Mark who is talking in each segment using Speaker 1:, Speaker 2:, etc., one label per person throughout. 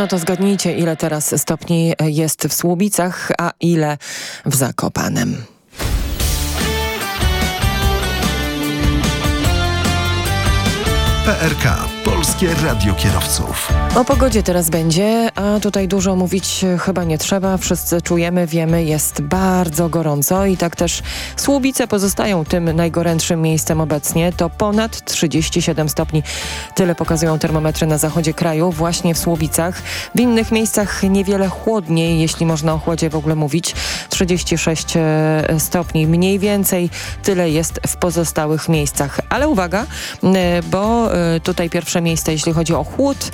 Speaker 1: No to zgadnijcie, ile teraz stopni jest w Słubicach, a ile w Zakopanem.
Speaker 2: PRK, Polskie Radio Kierowców.
Speaker 1: O pogodzie teraz będzie, a tutaj dużo mówić chyba nie trzeba. Wszyscy czujemy, wiemy, jest bardzo gorąco i tak też Słubice pozostają tym najgorętszym miejscem obecnie. To ponad 37 stopni. Tyle pokazują termometry na zachodzie kraju, właśnie w Słubicach. W innych miejscach niewiele chłodniej, jeśli można o chłodzie w ogóle mówić. 36 stopni. Mniej więcej tyle jest w pozostałych miejscach. Ale uwaga, bo tutaj pierwsze miejsce, jeśli chodzi o chłód,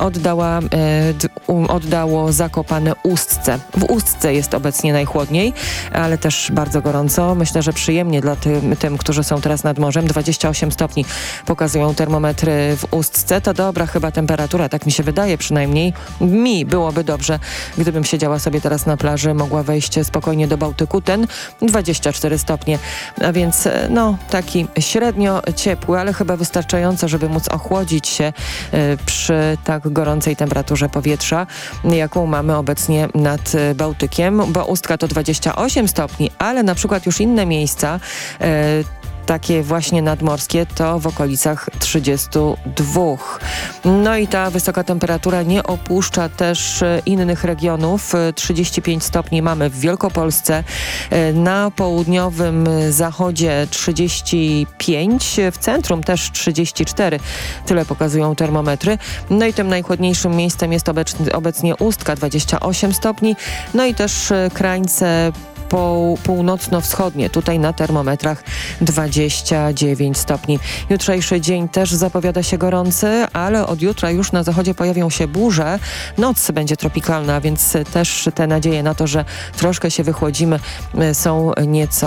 Speaker 1: oddało Zakopane Ustce. W Ustce jest obecnie najchłodniej, ale też bardzo gorąco. Myślę, że przyjemnie dla tym, którzy są teraz nad morzem. 28 stopni pokazują termometry w Ustce. To dobra chyba temperatura, tak mi się wydaje przynajmniej. Mi byłoby dobrze, gdybym siedziała sobie teraz na plaży, mogła wejść spokojnie do Bałtyku. Ten 24 stopnie, a więc no taki średnio ciepły, ale chyba wystarczająco, żeby móc ochłodzić się przy tak gorącej temperaturze powietrza, jaką mamy obecnie nad Bałtykiem, bo Ustka to 28 stopni, ale na przykład już inne miejsca, takie właśnie nadmorskie, to w okolicach 32. No i ta wysoka temperatura nie opuszcza też innych regionów. 35 stopni mamy w Wielkopolsce, na południowym zachodzie 35, w centrum też 34. Tyle pokazują termometry. No i tym najchłodniejszym miejscem jest obecnie Ustka, 28 stopni. No i też krańce północno-wschodnie. Tutaj na termometrach 29 stopni. Jutrzejszy dzień też zapowiada się gorący, ale od jutra już na zachodzie pojawią się burze. Noc będzie tropikalna, więc też te nadzieje na to, że troszkę się wychłodzimy, są nieco